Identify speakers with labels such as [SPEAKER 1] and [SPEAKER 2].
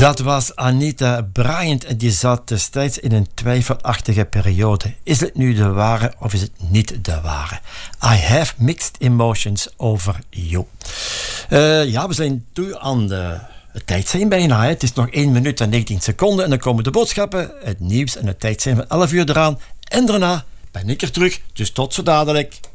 [SPEAKER 1] Dat was Anita Bryant en die zat destijds in een twijfelachtige periode. Is het nu de ware of is het niet de ware? I have mixed emotions over you. Ja, we zijn toe aan het tijdsein bijna. Hè. Het is nog 1 minuut en 19 seconden en dan komen de boodschappen, het nieuws en het tijdsein van 11 uur eraan. En daarna ben ik er terug, dus tot zo dadelijk.